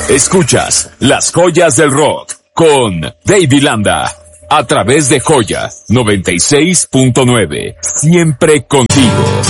Escuchas Las Joyas del Rock con Davey Landa a través de Joya 96.9. Siempre contigo.